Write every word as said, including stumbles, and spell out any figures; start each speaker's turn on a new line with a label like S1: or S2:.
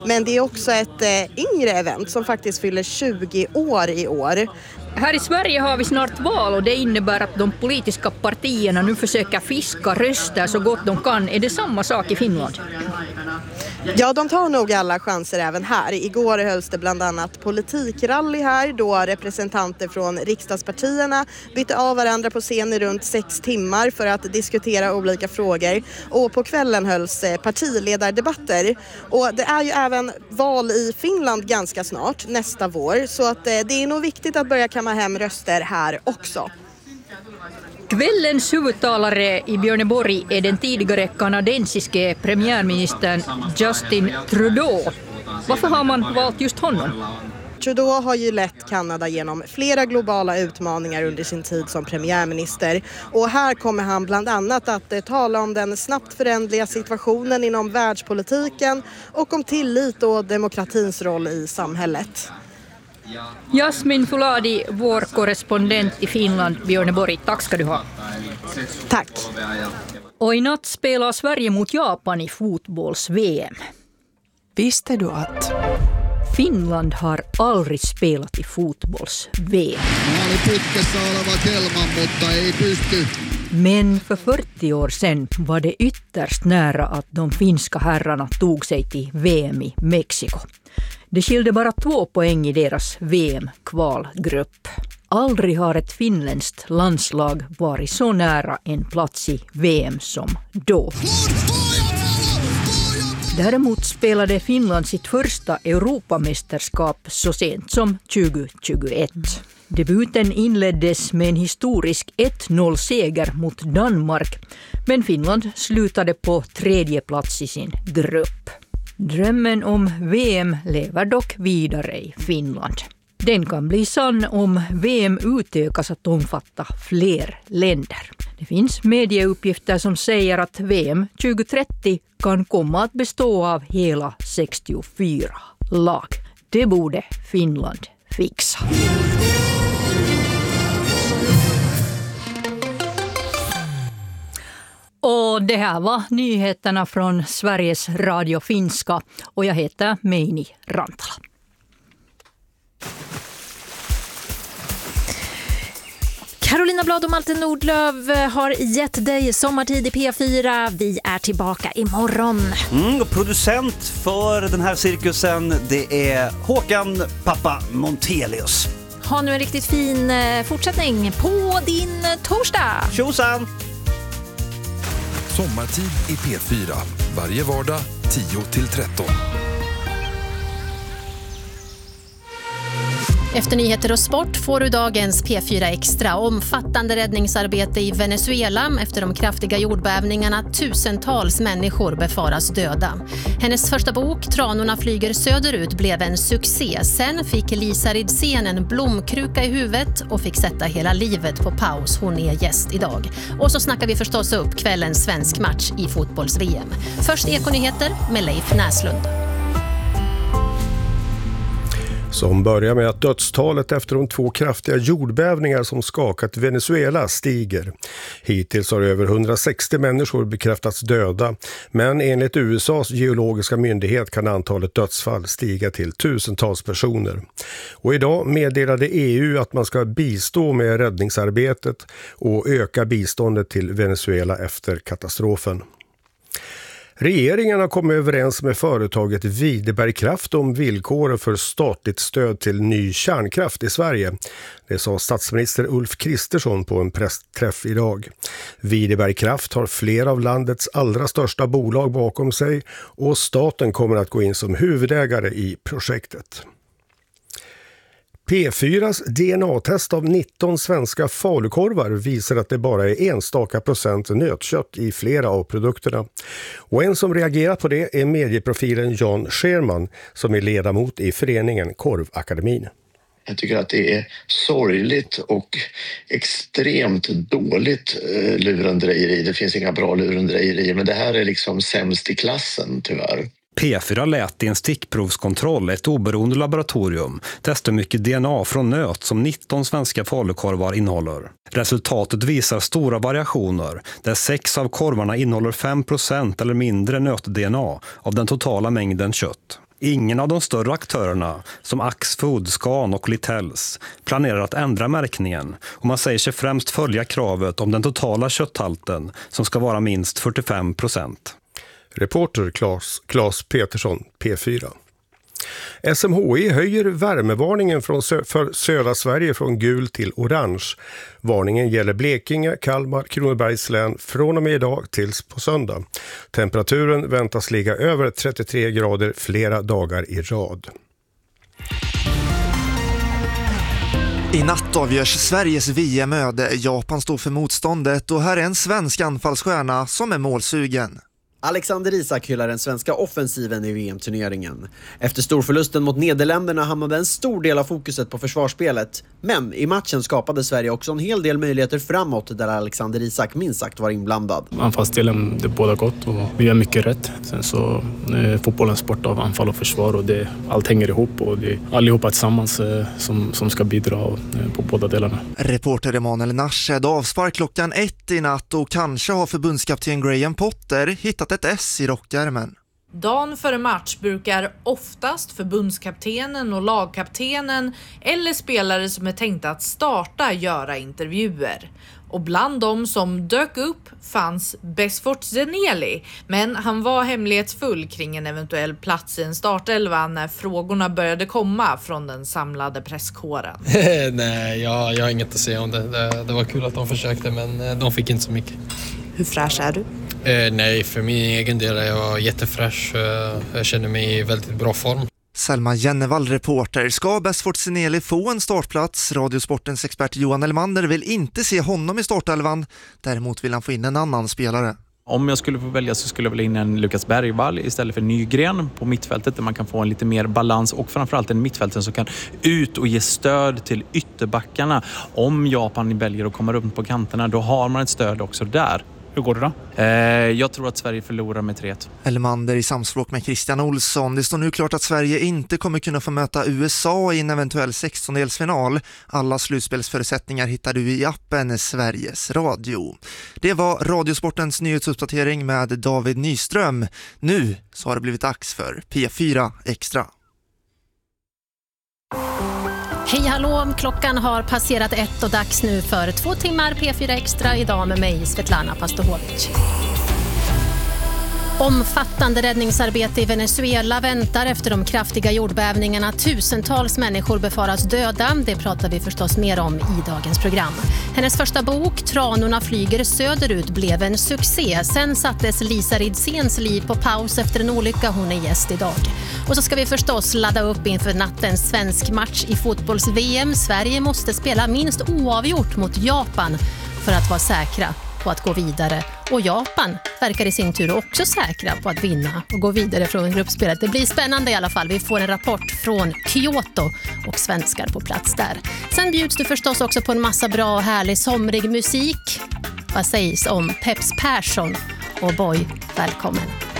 S1: Men det är också ett eh, yngre event som faktiskt fyller tjugo år i år.
S2: Här i Sverige har vi snart val och det innebär att de politiska partierna nu försöker fiska röster så gott de kan. Är det samma sak i Finland?
S1: Ja, de tar nog alla chanser även här. Igår hölls det bland annat politikrally här då representanter från riksdagspartierna bytte av varandra på scen i runt sex timmar för att diskutera olika frågor. Och på kvällen hölls partiledardebatter. Och det är ju även val i Finland ganska snart, nästa vår. Så att det är nog viktigt att börja kamma hem röster här också.
S2: Kvällens huvudtalare i Björneborg är den tidigare kanadensiske premiärministern Justin Trudeau. Varför har man valt just honom?
S1: Trudeau har ju lett Kanada genom flera globala utmaningar under sin tid som premiärminister. Och här kommer han bland annat att eh, tala om den snabbt förändliga situationen inom världspolitiken och om tillit och demokratins roll i samhället.
S2: Jasmin Fuladi, vår korrespondent i Finland, Björneborg. Tack ska du ha.
S1: Tack.
S2: Och i natt spelar Sverige mot Japan i fotbolls-V M.
S3: Visste du att
S2: Finland har aldrig spelat i fotbolls-V M. Men för fyrtio år sedan var det ytterst nära att de finska herrarna tog sig till V M i Mexiko. Det skilde bara två poäng i deras V M-kvalgrupp. Aldrig har ett finländskt landslag varit så nära en plats i V M som då. Däremot spelade Finland sitt första Europamästerskap så sent som tjugo tjugoett. Debuten inleddes med en historisk ett noll-seger mot Danmark, men Finland slutade på tredje plats i sin grupp. Drömmen om V M lever dock vidare i Finland. Den kan bli sann om V M utökas att omfatta fler länder. Det finns medieuppgifter som säger att V M tjugo trettio kan komma att bestå av hela sextiofyra lag. Det borde Finland fixa. Och det här var nyheterna från Sveriges Radio Finska och jag heter Meini Rantala.
S4: Carolina Blad och Malte Nordlöf har gett dig sommartid i P fyra. Vi är tillbaka imorgon.
S5: Mm, och producent för den här cirkusen, det är Håkan Pappa Montelius.
S4: Ha nu en riktigt fin fortsättning på din torsdag.
S5: Tjosan!
S6: Sommartid i P fyra. Varje vardag tio till tretton.
S4: Efter nyheter och sport får du dagens P fyra Extra. Omfattande räddningsarbete i Venezuela efter de kraftiga jordbävningarna. Tusentals människor befaras döda. Hennes första bok, Tranorna flyger söderut, blev en succé. Sen fick Lisa Ridsén en blomkruka i huvudet och fick sätta hela livet på paus. Hon är gäst idag. Och så snackar vi förstås upp kvällens svensk match i fotbolls-V M. Först Ekonyheter med Leif Näslund.
S7: Som börjar med att dödstalet efter de två kraftiga jordbävningar som skakat Venezuela stiger. Hittills har över hundrasextio människor bekräftats döda, men enligt U S A:s geologiska myndighet kan antalet dödsfall stiga till tusentals personer. Och idag meddelade E U att man ska bistå med räddningsarbetet och öka biståndet till Venezuela efter katastrofen. Regeringen har kommit överens med företaget Videbergkraft om villkoren för statligt stöd till ny kärnkraft i Sverige. Det sa statsminister Ulf Kristersson på en pressträff idag. Videbergkraft har flera av landets allra största bolag bakom sig och staten kommer att gå in som huvudägare i projektet. P fyras D N A-test av nitton svenska falukorvar visar att det bara är enstaka procent nötkött i flera av produkterna. Och en som reagerat på det är medieprofilen Jan Scherman som är ledamot i föreningen Korvakademin.
S8: Jag tycker att det är sorgligt och extremt dåligt eh, lurendrejeri. Det finns inga bra lurendrejeri, men det här är liksom sämst i klassen tyvärr.
S9: P fyra lät i en stickprovskontroll ett oberoende laboratorium testa mycket D N A från nöt som nitton svenska falukorvar innehåller. Resultatet visar stora variationer där sex av korvarna innehåller fem procent eller mindre nöt-D N A av den totala mängden kött. Ingen av de större aktörerna, som Axfood, Scan och Littells, planerar att ändra märkningen och man säger sig främst följa kravet om den totala kötthalten som ska vara minst fyrtiofem procent.
S7: Reporter Claes, Claes Petersson, P fyra. S M H I höjer värmevarningen från sö- för södra Sverige från gul till orange. Varningen gäller Blekinge, Kalmar, Kronobergs län från och med idag tills på söndag. Temperaturen väntas ligga över trettiotre grader flera dagar i rad.
S10: I natt avgörs Sveriges V M-öde. Japan står för motståndet och här är en svensk anfallsstjärna som är målsugen.
S11: Alexander Isak hyllar den svenska offensiven i V M-turneringen. Efter storförlusten mot Nederländerna hamnade en stor del av fokuset på försvarsspelet. Men i matchen skapade Sverige också en hel del möjligheter framåt där Alexander Isak minst sagt var inblandad.
S12: Anfallsdelen, det båda gott och vi gör mycket rätt. Sen så är fotbollen sport av anfall och försvar och det, allt hänger ihop och det är allihopa tillsammans eh, som, som ska bidra eh, på båda delarna.
S10: Reporter Emanuel Narshed avspark klockan ett i natt och kanske har förbundskapten Graham Potter hittat ett S i rockärmen.
S13: Dagen före match brukar oftast förbundskaptenen och lagkaptenen eller spelare som är tänkta att starta göra intervjuer. Och bland dem som dök upp fanns Besfort Zeneli, men han var hemlighetsfull kring en eventuell plats i en startelva när frågorna började komma från den samlade presskåren.
S14: Nej, jag, jag har inget att säga om det. det. Det var kul att de försökte, men de fick inte så mycket.
S13: Hur fräsch är du?
S14: Eh, nej, för min egen del är jag jättefräsch. Eh, jag känner mig i väldigt bra form.
S10: Selma Jennevall, reporter. Ska Besfort Zeneli få en startplats? Radiosportens expert Johan Elmander vill inte se honom i startelvan. Däremot vill han få in en annan spelare.
S15: Om jag skulle få välja så skulle jag vilja in en Lukas Bergvall istället för Nygren på mittfältet där man kan få en lite mer balans och framförallt en mittfältare som kan ut och ge stöd till ytterbackarna. Om Japan väljer att komma runt på kanterna, då har man ett stöd också där.
S12: Hur går det då?
S15: Eh, jag tror att Sverige förlorar med tre ett.
S10: Elmander i samspråk med Christian Olsson. Det står nu klart att Sverige inte kommer kunna få möta U S A i en eventuell sextondelsfinal. Alla slutspelsförutsättningar hittar du i appen Sveriges Radio. Det var Radiosportens nyhetsuppdatering med David Nyström. Nu så har det blivit dags för P fyra Extra.
S4: Hej hallå, klockan har passerat ett och dags nu för två timmar P fyra Extra idag med mig Svetlana Pastohovic. Omfattande räddningsarbete i Venezuela väntar efter de kraftiga jordbävningarna. Tusentals människor befaras döda. Det pratar vi förstås mer om i dagens program. Hennes första bok, Tranorna flyger söderut, blev en succé. Sen sattes Lisa Ridsens liv på paus efter en olycka. Hon är gäst idag. Och så ska vi förstås ladda upp inför nattens svensk match i fotbolls-V M. Sverige måste spela minst oavgjort mot Japan för att vara säkra på att gå vidare. Och Japan verkar i sin tur också säkra på att vinna och gå vidare från gruppspelet. Det blir spännande i alla fall. Vi får en rapport från Kyoto och svenskar på plats där. Sen bjuds du förstås också på en massa bra och härlig somrig musik. Vad sägs om Peps Persson? Och boy, välkommen.